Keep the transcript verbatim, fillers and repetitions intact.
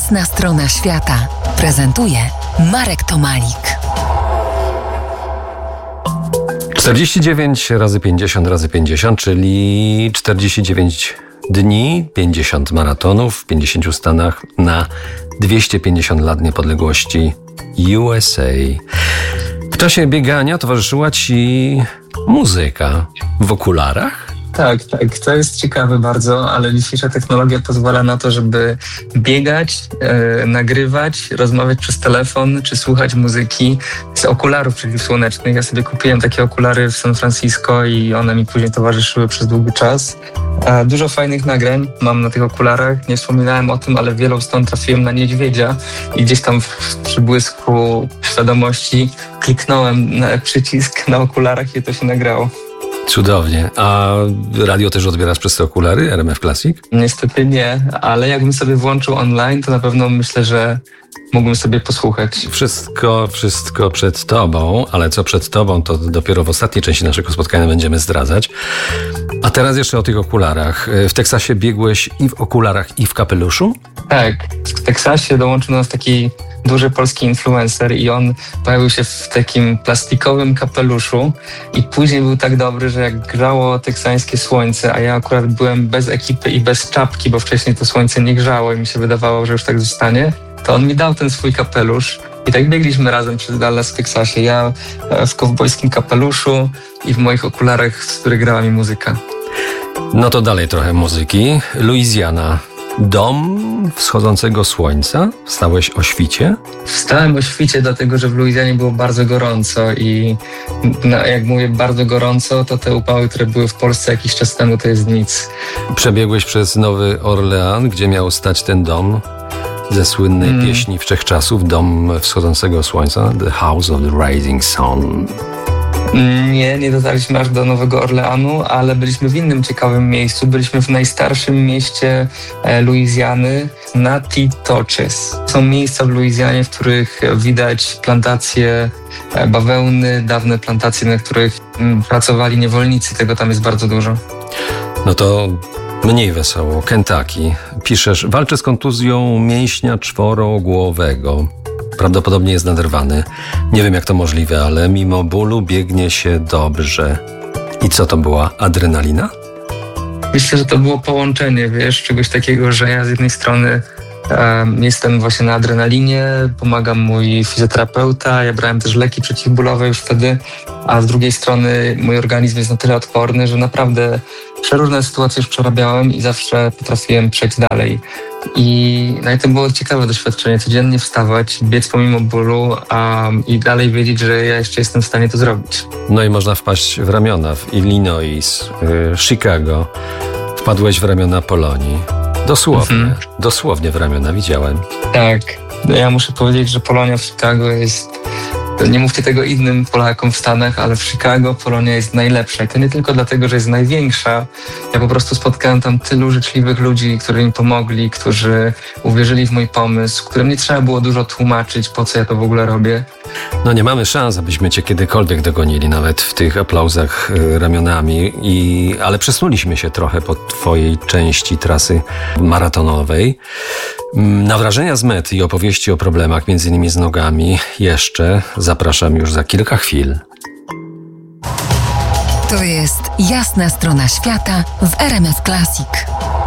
Jasna strona świata prezentuje Marek Tomalik. czterdzieści dziewięć razy pięćdziesiąt razy pięćdziesiąt, czyli czterdzieści dziewięć dni, pięćdziesiąt maratonów w pięćdziesięciu stanach na dwieście pięćdziesiąt lat niepodległości U S A. W czasie biegania towarzyszyła ci muzyka w okularach? Tak, tak, to jest ciekawe bardzo, ale dzisiejsza technologia pozwala na to, żeby biegać, e, nagrywać, rozmawiać przez telefon, czy słuchać muzyki z okularów przeciwsłonecznych. Ja sobie kupiłem takie okulary w San Francisco i one mi później towarzyszyły przez długi czas. E, dużo fajnych nagrań mam na tych okularach. Nie wspominałem o tym, ale w Yellowstone trafiłem na niedźwiedzia i gdzieś tam w przybłysku świadomości kliknąłem na przycisk na okularach i to się nagrało. Cudownie. A radio też odbierasz przez te okulary R M F Classic? Niestety nie, ale jakbym sobie włączył online, to na pewno myślę, że mógłbym sobie posłuchać. Wszystko, wszystko przed tobą, ale co przed tobą, to dopiero w ostatniej części naszego spotkania będziemy zdradzać. A teraz jeszcze o tych okularach. W Teksasie biegłeś i w okularach, i w kapeluszu? Tak. W Teksasie dołączył do nas taki duży polski influencer i on pojawił się w takim plastikowym kapeluszu i później był tak dobry, że jak grzało teksańskie słońce, a ja akurat byłem bez ekipy i bez czapki, bo wcześniej to słońce nie grzało i mi się wydawało, że już tak zostanie, to on mi dał ten swój kapelusz i tak biegliśmy razem przez Dallas w Teksasie. Ja w kowbojskim kapeluszu i w moich okularach, z których grała mi muzyka. No to dalej trochę muzyki. Louisiana. Dom wschodzącego słońca? Wstałeś o świcie? Wstałem o świcie, dlatego że w Luizjanie było bardzo gorąco i no, jak mówię bardzo gorąco, to te upały, które były w Polsce jakiś czas temu, to jest nic. Przebiegłeś przez Nowy Orlean, gdzie miał stać ten dom ze słynnej mm. pieśni wszechczasów, Dom wschodzącego słońca, The House of the Rising Sun. Nie, nie dotarliśmy aż do Nowego Orleanu, ale byliśmy w innym ciekawym miejscu. Byliśmy w najstarszym mieście Luizjany, Natchitoches. Są miejsca w Luizjanie, w których widać plantacje bawełny, dawne plantacje, na których pracowali niewolnicy. Tego tam jest bardzo dużo. No to mniej wesoło. Kentucky. Piszesz, walczę z kontuzją mięśnia czworogłowego. Prawdopodobnie jest naderwany. Nie wiem, jak to możliwe, ale mimo bólu biegnie się dobrze. I co to była? Adrenalina? Myślę, że to było połączenie, wiesz, czegoś takiego, że ja z jednej strony um, jestem właśnie na adrenalinie, pomaga mój fizjoterapeuta, ja brałem też leki przeciwbólowe już wtedy, a z drugiej strony mój organizm jest na tyle odporny, że naprawdę przeróżne sytuacje już przerabiałem i zawsze potrafiłem przejść dalej. I, no i to było ciekawe doświadczenie, codziennie wstawać, biec pomimo bólu um, i dalej wiedzieć, że ja jeszcze jestem w stanie to zrobić. No i można wpaść w ramiona w Illinois, w Chicago. Wpadłeś w ramiona Polonii. Dosłownie, mhm. dosłownie w ramiona widziałem. Tak, ja muszę powiedzieć, że Polonia w Chicago jest... Nie mówcie tego innym Polakom w Stanach, ale w Chicago Polonia jest najlepsza. I to nie tylko dlatego, że jest największa. Ja po prostu spotkałem tam tylu życzliwych ludzi, którzy mi pomogli, którzy uwierzyli w mój pomysł, którym nie trzeba było dużo tłumaczyć, po co ja to w ogóle robię. No nie mamy szans, abyśmy cię kiedykolwiek dogonili, nawet w tych aplauzach ramionami. I, ale przesunęliśmy się trochę po twojej części trasy maratonowej. Na wrażenia z mety i opowieści o problemach, między innymi z nogami, jeszcze zapraszam już za kilka chwil. To jest Jasna strona świata w R M F Classic.